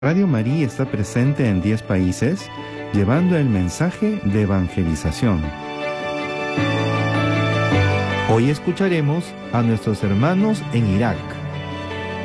Radio María está presente en 10 países, llevando el mensaje de evangelización. Hoy escucharemos a nuestros hermanos en Irak.